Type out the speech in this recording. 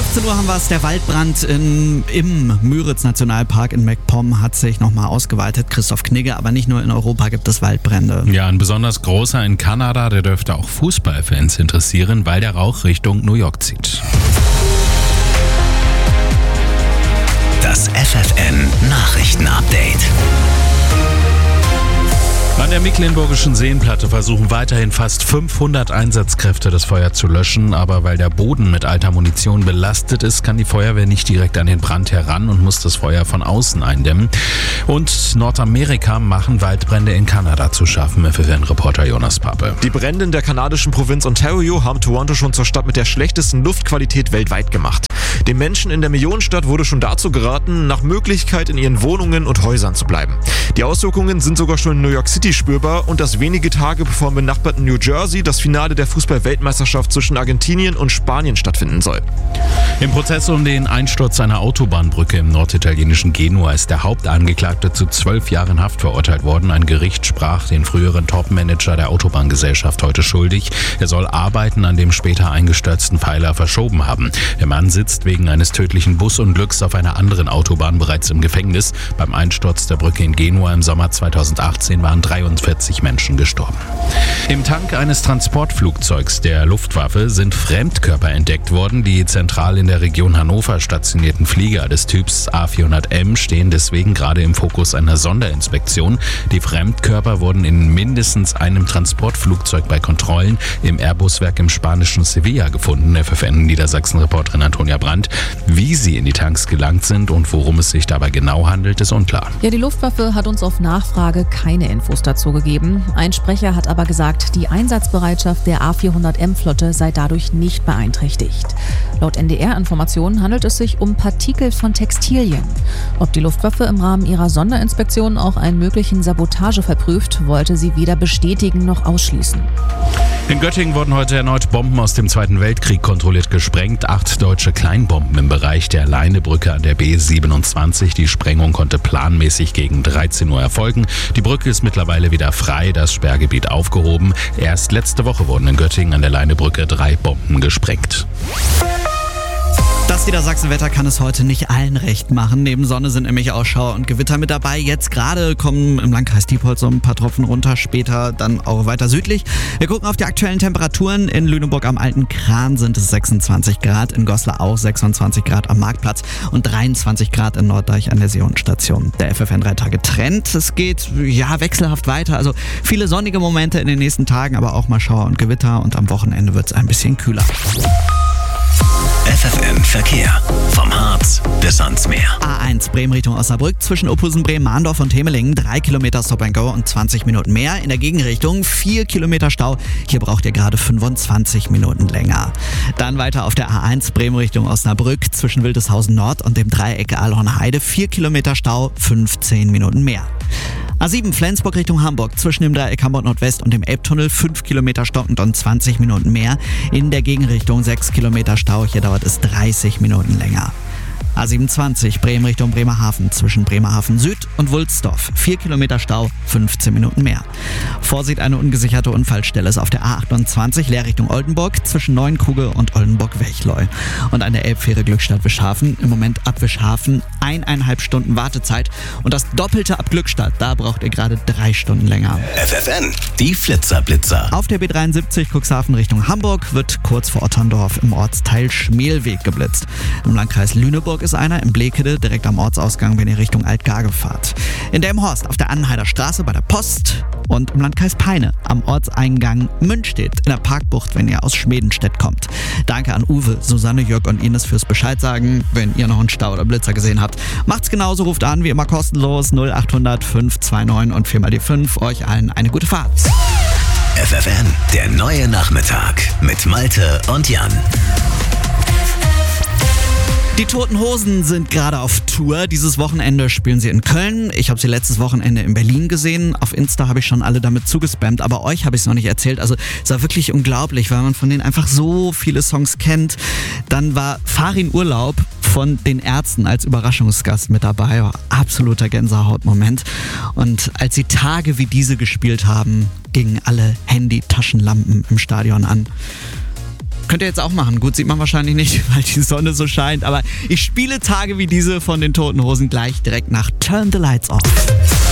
18 Uhr haben wir es. Der Waldbrand im Müritz-Nationalpark in MacPom hat sich nochmal ausgeweitet. Christoph Knigge, aber nicht nur in Europa gibt es Waldbrände. Ja, ein besonders großer in Kanada, der dürfte auch Fußballfans interessieren, weil der Rauch Richtung New York zieht. Das FFN-Nachrichten-Update. An der Mecklenburgischen Seenplatte versuchen weiterhin fast 500 Einsatzkräfte das Feuer zu löschen, aber weil der Boden mit alter Munition belastet ist, kann die Feuerwehr nicht direkt an den Brand heran und muss das Feuer von außen eindämmen. Und Nordamerika machen Waldbrände in Kanada zu schaffen, FFN-Reporter Jonas Pape. Die Brände in der kanadischen Provinz Ontario haben Toronto schon zur Stadt mit der schlechtesten Luftqualität weltweit gemacht. Den Menschen in der Millionenstadt wurde schon dazu geraten, nach Möglichkeit in ihren Wohnungen und Häusern zu bleiben. Die Auswirkungen sind sogar schon in New York City spürbar und das wenige Tage bevor im benachbarten New Jersey das Finale der Fußball-Weltmeisterschaft zwischen Argentinien und Spanien stattfinden soll. Im Prozess um den Einsturz einer Autobahnbrücke im norditalienischen Genua ist der Hauptangeklagte zu 12 Jahren Haft verurteilt worden. Ein Gericht sprach den früheren Topmanager der Autobahngesellschaft heute schuldig. Er soll Arbeiten an dem später eingestürzten Pfeiler verschoben haben. Der Mann sitzt wegen eines tödlichen Busunglücks auf einer anderen Autobahn bereits im Gefängnis. Beim Einsturz der Brücke in Genua im Sommer 2018 waren 43 Menschen gestorben. Im Tank eines Transportflugzeugs der Luftwaffe sind Fremdkörper entdeckt worden. Die zentral in der Region Hannover stationierten Flieger des Typs A400M stehen deswegen gerade im Fokus einer Sonderinspektion. Die Fremdkörper wurden in mindestens einem Transportflugzeug bei Kontrollen im Airbus-Werk im spanischen Sevilla gefunden. FFN-Niedersachsen-Reporterin Antonia Brandt. Wie sie in die Tanks gelangt sind und worum es sich dabei genau handelt, ist unklar. Ja, die Luftwaffe hat uns auf Nachfrage keine Infos dazu gegeben. Ein Sprecher hat aber gesagt, die Einsatzbereitschaft der A400M-Flotte sei dadurch nicht beeinträchtigt. Laut NDR-Informationen handelt es sich um Partikel von Textilien. Ob die Luftwaffe im Rahmen ihrer Sonderinspektion auch einen möglichen Sabotagefall prüft, wollte sie weder bestätigen noch ausschließen. In Göttingen wurden heute erneut Bomben aus dem Zweiten Weltkrieg kontrolliert gesprengt. 8 deutsche Kleinbomben im Bereich der Leinebrücke an der B27. Die Sprengung konnte planmäßig gegen 13 Uhr erfolgen. Die Brücke ist mittlerweile wieder frei, das Sperrgebiet aufgehoben. Erst letzte Woche wurden in Göttingen an der Leinebrücke 3 Bomben gesprengt. Das Niedersachsenwetter kann es heute nicht allen recht machen. Neben Sonne sind nämlich auch Schauer und Gewitter mit dabei. Jetzt gerade kommen im Landkreis Diepholz so ein paar Tropfen runter, später dann auch weiter südlich. Wir gucken auf die aktuellen Temperaturen. In Lüneburg am Alten Kran sind es 26 Grad, in Goslar auch 26 Grad am Marktplatz und 23 Grad in Norddeich an der Sionenstation. Der FFN 3-Tage-Trend, es geht ja wechselhaft weiter. Also viele sonnige Momente in den nächsten Tagen, aber auch mal Schauer und Gewitter und am Wochenende wird es ein bisschen kühler. FFN Verkehr. Vom Harz bis ans Meer. A1 Bremen Richtung Osnabrück zwischen Opusen, Bremen, Mahndorf und Hemelingen 3 Kilometer Stop and Go und 20 Minuten mehr. In der Gegenrichtung 4 Kilometer Stau. Hier braucht ihr gerade 25 Minuten länger. Dann weiter auf der A1 Bremen Richtung Osnabrück zwischen Wildeshausen Nord und dem Dreieck Alhorn-Heide 4 Kilometer Stau, 15 Minuten mehr. A7 Flensburg Richtung Hamburg zwischen dem Dreieck Hamburg Nordwest und dem Elbtunnel 5 Kilometer stockend und 20 Minuten mehr. In der Gegenrichtung 6 Kilometer Stau, hier dauert es 30 Minuten länger. A27 Bremen Richtung Bremerhaven zwischen Bremerhaven Süd und Wulsdorf 4 Kilometer Stau, 15 Minuten mehr. Vorsicht, eine ungesicherte Unfallstelle ist auf der A28 Leer Richtung Oldenburg zwischen Neuenkuge und Oldenburg-Wechleu. Und an der Elbfähre Glückstadt-Wischhafen im Moment ab Wischhafen 1,5 Stunden Wartezeit und das Doppelte ab Glückstadt, da braucht ihr gerade 3 Stunden länger. FFN, die Flitzer-Blitzer. Auf der B73 Cuxhaven Richtung Hamburg wird kurz vor Otterndorf im Ortsteil Schmelweg geblitzt. Im Landkreis Lüneburg ist einer, im Blekede direkt am Ortsausgang, wenn ihr Richtung Altgarge fahrt. In Delmenhorst auf der Annenheider Straße bei der Post und im Landkreis Peine am Ortseingang Münstedt in der Parkbucht, wenn ihr aus Schmedenstedt kommt. Danke an Uwe, Susanne, Jörg und Ines fürs Bescheid sagen, wenn ihr noch einen Stau oder Blitzer gesehen habt. Macht's genauso, ruft an, wie immer kostenlos 0800 529 und 4 mal die 5. Euch allen eine gute Fahrt. FFN, der neue Nachmittag mit Malte und Jan. Die Toten Hosen sind gerade auf Tour. Dieses Wochenende spielen sie in Köln. Ich habe sie letztes Wochenende in Berlin gesehen. Auf Insta habe ich schon alle damit zugespammt, aber euch habe ich es noch nicht erzählt. Also es war wirklich unglaublich, weil man von denen einfach so viele Songs kennt. Dann war Farin Urlaub von den Ärzten als Überraschungsgast mit dabei. War absoluter Gänsehautmoment. Und als sie Tage wie diese gespielt haben, gingen alle Handy-Taschenlampen im Stadion an. Könnt ihr jetzt auch machen. Gut, sieht man wahrscheinlich nicht, weil die Sonne so scheint. Aber ich spiele Tage wie diese von den Toten Hosen gleich direkt nach Turn the Lights Off.